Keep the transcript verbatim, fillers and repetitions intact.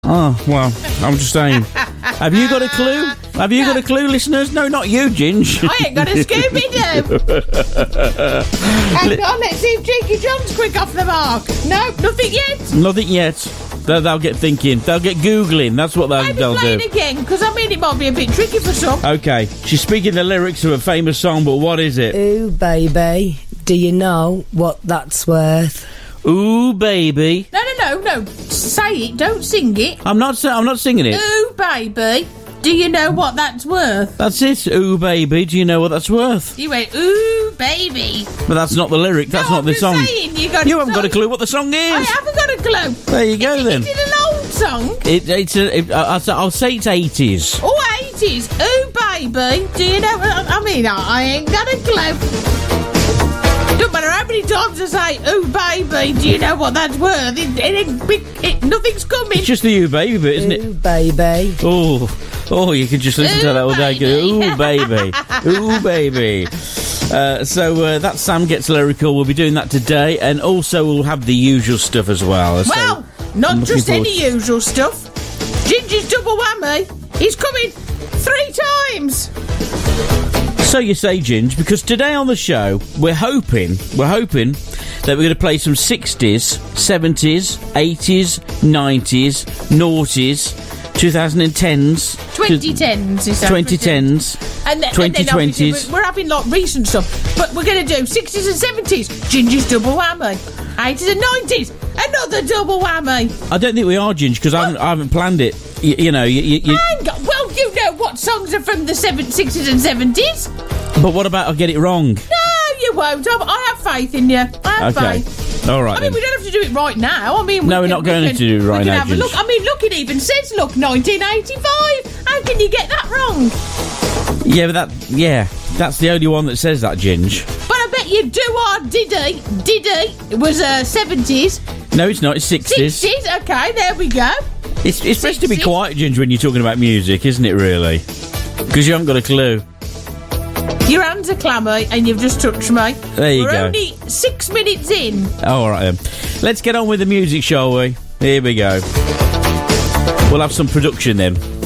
Oh, well, I'm just saying. Have you got a clue? Have you got a clue, listeners? No, not you, Ginge. I ain't got a Scooby-Doo. Hang on, let's see if Cheeky John's quick off the mark. No, nothing yet. Nothing yet. They'll, they'll get thinking. They'll get Googling. That's what they'll, Maybe they'll play do. it again, because I mean it might be a bit tricky for some. Okay, she's speaking the lyrics of a famous song, but what is it? Ooh, baby, do you know what that's worth? Ooh, baby. No, no, no, no. Say it, don't sing it. I'm not. I'm not singing it. Ooh, baby, do you know what that's worth? That's it. Ooh, baby, do you know what that's worth? You went, ooh, baby. But that's not the lyric. That's no, not I'm the just song. Saying, you got you haven't got a clue what the song is. I haven't got a clue. There you go, is then. It, is it an old song? It, it's a, it, I'll, I'll say it's eighties. Oh, eighties. Ooh, baby, do you know what I mean? I, I ain't got a clue. Don't matter how many times I say, ooh, baby, do you know what that's worth? It, it, it, it, nothing's coming. It's just the ooh, baby bit, isn't Ooh, it? baby. Oh, oh, you can just listen Ooh, to that all day. baby. Ooh, baby. Ooh, baby. Uh, so uh, that's Sam Gets Lyrical. We'll be doing that today. And also we'll have the usual stuff as well. Well, so not I'm just looking any forward- usual stuff. Ginger's double whammy. He's coming three times. So you say, Ginge, because today on the show, we're hoping, we're hoping that we're going to play some sixties, seventies, eighties, nineties, noughties, twenty tens, twenty tens, is that twenty tens, and then, twenty and then obviously twenties. we're, we're having like recent stuff, but we're going to do sixties and seventies. Ginger's double whammy. eighties and nineties. Another double whammy. I don't think we are, Ginge, because I haven't, I haven't planned it. You, you know, you, you, you, Hang on. Well, you know what songs are from the seven, sixties and seventies. but what about I get it wrong? No, you won't. I, I have faith in you. I have Okay. faith. All right, I mean, then. we don't have to do it right now. I mean, we No, we're can, not going we can, to do it right we can now, have a Ginge. look. I mean, look, it even says, look, nineteen eighty-five. How can you get that wrong? Yeah, but that, yeah, that's the only one that says that, Ginge. But I bet you do our Diddy. Diddy was uh, seventies. No, it's not. It's sixties. sixties. Okay, there we go. It's, it's best to be sixties. quiet, Ginge, when you're talking about music, isn't it, really? Because you haven't got a clue. Your hands are clammy and you've just touched me. There you We're go. only six minutes in. Oh, all right, then. Let's get on with the music, shall we? Here we go. We'll have some production then.